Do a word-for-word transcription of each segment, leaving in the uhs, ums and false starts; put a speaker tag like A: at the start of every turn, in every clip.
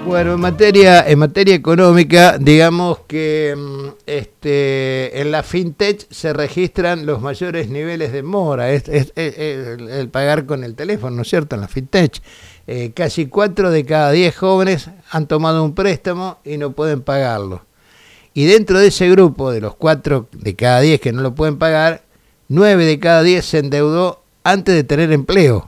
A: Bueno, en materia, en materia económica, digamos que este, en la fintech se registran los mayores niveles de mora, es, es, es, es el, el pagar con el teléfono, ¿no es cierto? En la fintech, eh, casi cuatro de cada diez jóvenes han tomado un préstamo y no pueden pagarlo. Y dentro de ese grupo, de los cuatro de cada diez que no lo pueden pagar, nueve de cada diez se endeudó antes de tener empleo.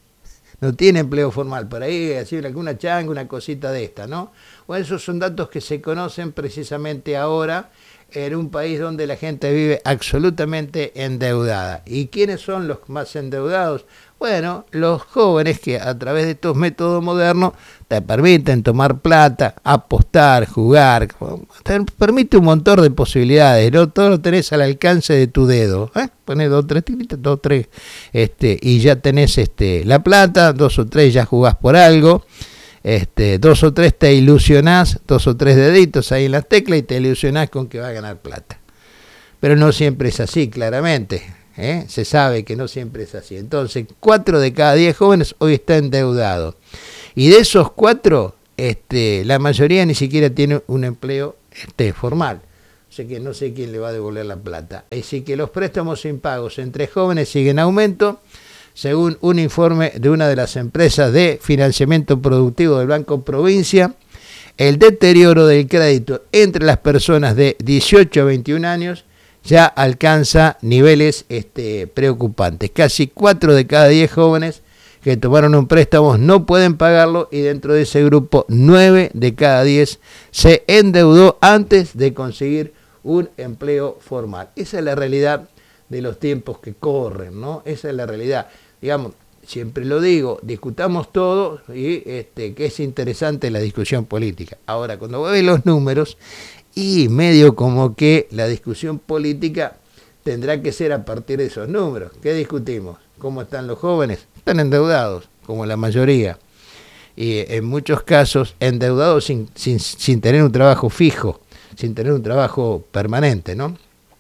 A: No tiene empleo formal, por ahí así alguna changa, una cosita de esta, ¿no? Bueno, esos son datos que se conocen precisamente ahora en un país donde la gente vive absolutamente endeudada. ¿Y quiénes son los más endeudados? Bueno, los jóvenes que a través de estos métodos modernos te permiten tomar plata, apostar, jugar, te permite un montón de posibilidades, ¿no? Todo lo tenés al alcance de tu dedo, ¿eh? Ponés dos, tres tiritas, dos, tres, este, y ya tenés este, la plata, dos o tres ya jugás por algo, este, dos o tres te ilusionás, dos o tres deditos ahí en las teclas y te ilusionás con que va a ganar plata. Pero no siempre es así, claramente. ¿Eh? Se sabe que no siempre es así. Entonces, cuatro de cada diez jóvenes hoy está endeudado. Y de esos cuatro, este, la mayoría ni siquiera tiene un empleo este, formal. O sea que no sé quién le va a devolver la plata. Así que los préstamos impagos entre jóvenes siguen en aumento. Según un informe de una de las empresas de financiamiento productivo del Banco Provincia, el deterioro del crédito entre las personas de dieciocho a veintiún años ya alcanza niveles este, preocupantes. Casi cuatro de cada diez jóvenes que tomaron un préstamo no pueden pagarlo y dentro de ese grupo nueve de cada diez se endeudó antes de conseguir un empleo formal. Esa es la realidad de los tiempos que corren, ¿no? Esa es la realidad. Digamos, siempre lo digo, discutamos todo y este, que es interesante la discusión política. Ahora, cuando ves los números, y medio como que la discusión política tendrá que ser a partir de esos números. ¿Qué discutimos? ¿Cómo están los jóvenes? Están endeudados, como la mayoría. Y en muchos casos endeudados sin, sin, sin tener un trabajo fijo, sin tener un trabajo permanente, ¿no?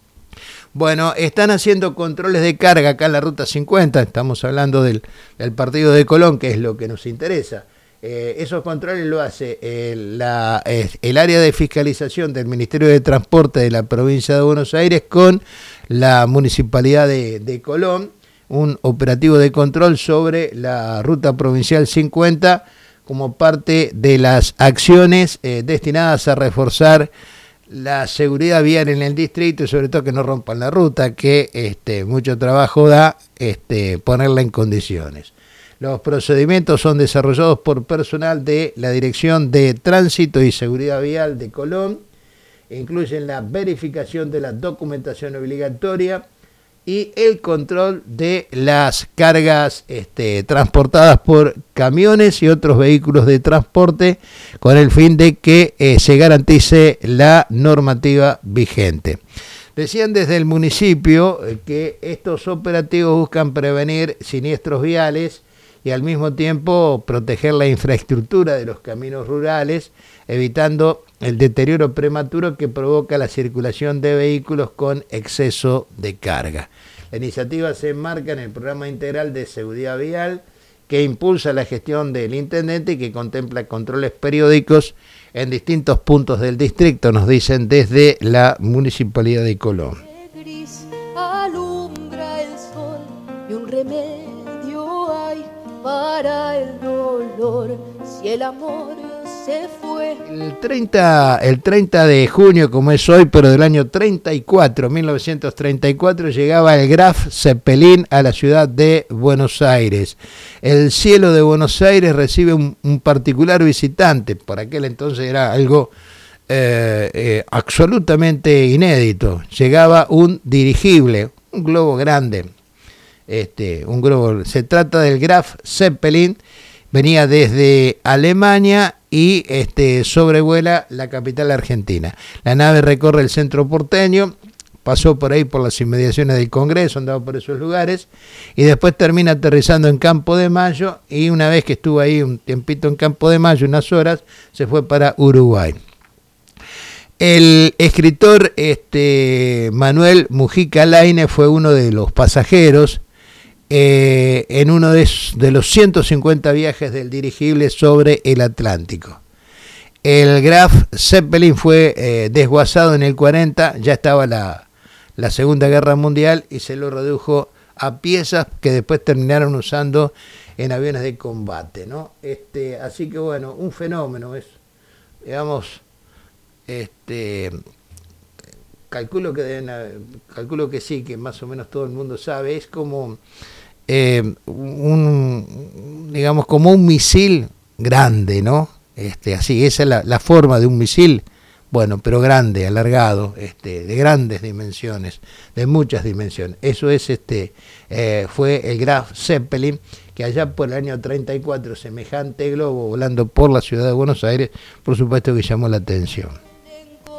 A: Bueno, están haciendo controles de carga acá en la Ruta cincuenta, estamos hablando del, del partido de Colón, que es lo que nos interesa. Eh, esos controles lo hace eh, la, eh, el área de fiscalización del Ministerio de Transporte de la provincia de Buenos Aires con la Municipalidad de, de Colón, un operativo de control sobre la Ruta Provincial cincuenta como parte de las acciones eh, destinadas a reforzar la seguridad vial en el distrito y sobre todo que no rompan la ruta, que este, mucho trabajo da este, ponerla en condiciones. Los procedimientos son desarrollados por personal de la Dirección de Tránsito y Seguridad Vial de Colón. Incluyen la verificación de la documentación obligatoria y el control de las cargas este, transportadas por camiones y otros vehículos de transporte con el fin de que eh, se garantice la normativa vigente. Decían desde el municipio eh, que estos operativos buscan prevenir siniestros viales y al mismo tiempo proteger la infraestructura de los caminos rurales, evitando el deterioro prematuro que provoca la circulación de vehículos con exceso de carga. La iniciativa se enmarca en el Programa Integral de Seguridad Vial que impulsa la gestión del intendente y que contempla controles periódicos en distintos puntos del distrito, nos dicen desde la Municipalidad de Colón.
B: Gris alumbra el sol y un remedio hay para el dolor, si el amor se fue.
A: El treinta, el treinta de junio, como es hoy, pero del año treinta y cuatro, mil novecientos treinta y cuatro, llegaba el Graf Zeppelin a la ciudad de Buenos Aires. El cielo de Buenos Aires recibe un, un particular visitante, por aquel entonces era algo eh, eh, absolutamente inédito. Llegaba un dirigible, un globo grande. Este, un globo, se trata del Graf Zeppelin, venía desde Alemania y este, sobrevuela la capital argentina. La nave recorre el centro porteño, pasó por ahí por las inmediaciones del Congreso, andaba por esos lugares y después termina aterrizando en Campo de Mayo y una vez que estuvo ahí un tiempito en Campo de Mayo, unas horas, se fue para Uruguay. El escritor este, Manuel Mujica Laine fue uno de los pasajeros Eh, en uno de, de los ciento cincuenta viajes del dirigible sobre el Atlántico. El Graf Zeppelin fue eh, desguazado en el cuarenta, ya estaba la, la Segunda Guerra Mundial y se lo redujo a piezas que después terminaron usando en aviones de combate, ¿no? Este, así que bueno, un fenómeno, es, digamos, este, calculo que deben, calculo que sí, que más o menos todo el mundo sabe, es como eh, un, digamos, como un misil grande, ¿no? Este, así, esa es la, la forma de un misil, bueno, pero grande, alargado, este, de grandes dimensiones, de muchas dimensiones. Eso es, este, eh, fue el Graf Zeppelin, que allá por el año treinta y cuatro, semejante globo volando por la ciudad de Buenos Aires, por supuesto que llamó la atención.